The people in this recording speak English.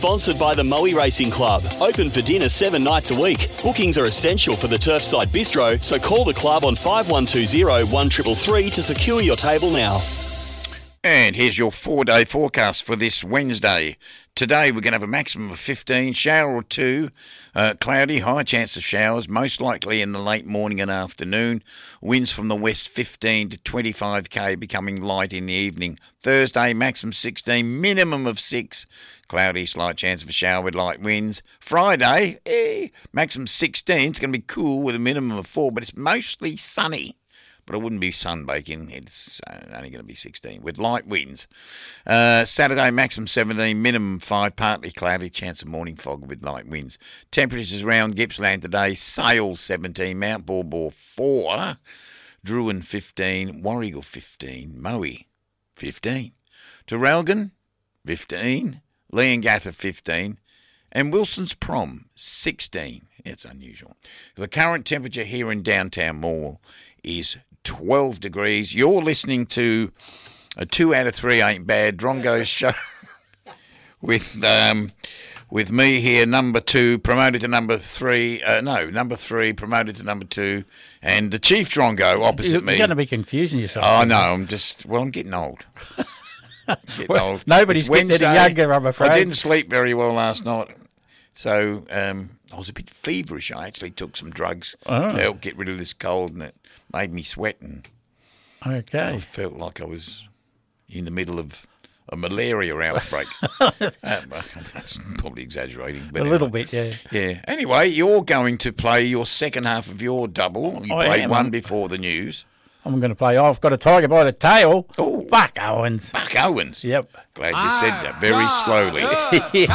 Sponsored by the Moe Racing Club. Open for dinner 7 nights a week. Bookings are essential for the Turfside Bistro, so call the club on 5120 1333 to secure your table now. And here's your 4-day forecast for this Wednesday. Today we're going to have a maximum of 15, shower or 2, cloudy, high chance of showers, most likely in the late morning and afternoon. Winds from the west 15 to 25k, becoming light in the evening. Thursday, maximum 16, minimum of 6. Cloudy, slight chance of a shower with light winds. Friday, maximum 16. It's going to be cool with a minimum of 4, but it's mostly sunny. But it wouldn't be sunbaking. It's only going to be 16 with light winds. Saturday, maximum 17, minimum 5, partly cloudy, chance of morning fog with light winds. Temperatures around Gippsland today: Sale 17, Mount Baw 4, Druin 15, Warragul 15, Moe 15, Traralgon 15, Leongatha 15, and Wilson's Prom 16. It's unusual. The current temperature here in downtown Morwell is 12 degrees. You're listening to a 2 out of 3 ain't bad Drongo's show with me here, number 2 promoted to number 3. Number 3 promoted to number 2, and the Chief Drongo opposite me. You're going to be confusing yourself. Oh no, I'm getting old. Old. Nobody's getting any younger, I'm afraid. I didn't sleep very well last night, so I was a bit feverish. I actually took some drugs to help get rid of this cold, and it made me sweat, and I felt like I was in the middle of a malaria outbreak. That's probably exaggerating. But a little bit, yeah. Yeah. Anyway, you're going to play your second half of your double. You played one before the news. I'm going to play I've Got a Tiger by the Tail. Oh, Buck Owens. Buck Owens. Yep. Glad you said that very slowly.